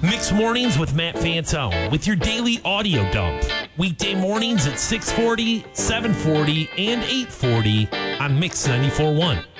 Mix Mornings with Matt Fantone with your daily audio dump. Weekday mornings at 6:40, 7:40, and 8:40 on Mix 94.1.